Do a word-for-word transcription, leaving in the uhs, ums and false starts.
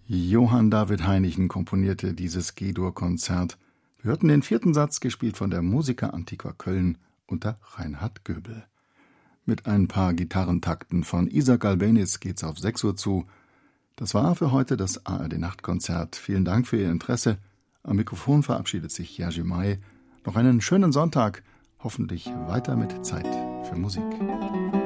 Johann David Heinichen komponierte dieses G-Dur-Konzert. Wir hörten den vierten Satz, gespielt von der Musica Antiqua Köln unter Reinhard Göbel. Mit ein paar Gitarrentakten von Isaac Albeniz geht's auf sechs Uhr zu. Das war für heute das A R D-Nachtkonzert. Vielen Dank für Ihr Interesse. Am Mikrofon verabschiedet sich Jerzy May. Noch einen schönen Sonntag, hoffentlich weiter mit Zeit für Musik.